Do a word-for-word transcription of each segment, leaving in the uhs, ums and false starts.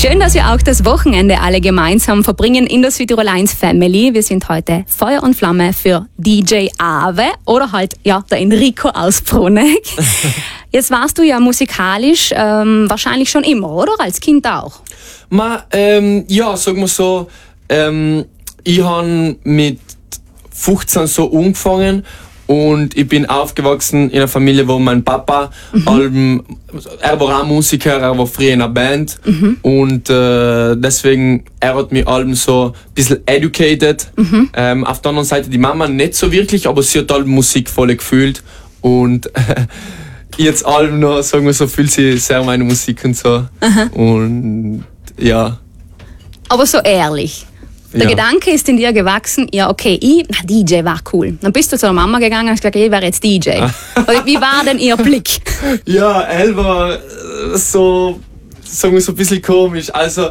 Schön, dass wir auch das Wochenende alle gemeinsam verbringen in der Südtirol eins Family. Wir sind heute Feuer und Flamme für D J Ave oder halt ja der Enrico aus Bruneck. Jetzt warst du ja musikalisch ähm, wahrscheinlich schon immer, oder? Als Kind auch? Ma, ähm, ja, sagen wir so, ähm, ich habe mit fünfzehn so angefangen und ich bin aufgewachsen in einer Familie, wo mein Papa, mhm. allem, er war auch Musiker, er war früher in einer Band mhm. und äh, deswegen, er hat mich allem so ein bisschen educated. Mhm. Ähm, auf der anderen Seite die Mama nicht so wirklich, aber sie hat allem Musik voll gefühlt und äh, jetzt allem noch, sagen wir so, fühlt sie sehr meine Musik und so. Aha. Und ja. Aber so ehrlich. Der ja. Gedanke ist in dir gewachsen, ja okay, ich, na, D J war cool. Dann bist du zu der Mama gegangen und hast gesagt, ich wäre jetzt D J. Wie war denn ihr Blick? Ja, Elle war so, sagen wir so ein bisschen komisch. Also,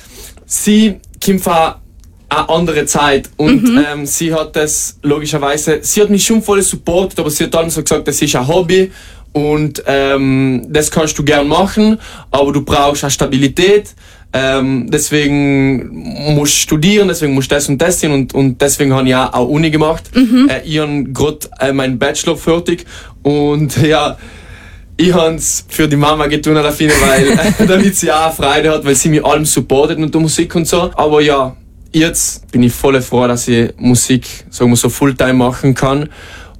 sie kommt von eine andere Zeit und mhm. ähm, sie hat das logischerweise, sie hat mich schon voll supportet, aber sie hat dann so gesagt, das ist ein Hobby und ähm, das kannst du gern machen, aber du brauchst eine Stabilität. Ähm, deswegen musst du studieren, deswegen musst du das und das sehen und, und deswegen habe ich auch, auch Uni gemacht. Mhm. Äh, ich habe gerade äh, meinen Bachelor fertig und ja, ich habe es für die Mama getan, weil, äh, damit sie auch Freude hat, weil sie mich allem supportet mit der Musik und so. Aber ja, jetzt bin ich voll froh, dass ich Musik, sagen wir so, Fulltime machen kann.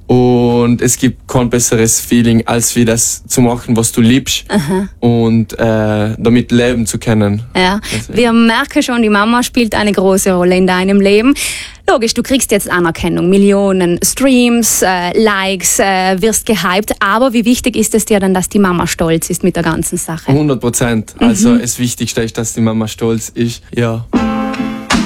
Und es gibt kein besseres Feeling, als wie das zu machen, was du liebst. Aha. Und äh, damit leben zu können. Ja. Wir merken schon, die Mama spielt eine große Rolle in deinem Leben. Logisch, du kriegst jetzt Anerkennung, Millionen Streams, äh, Likes, äh, wirst gehypt. Aber wie wichtig ist es dir dann, dass die Mama stolz ist mit der ganzen Sache? hundert Prozent. Also mhm. das Wichtigste ist, dass die Mama stolz ist. Ja.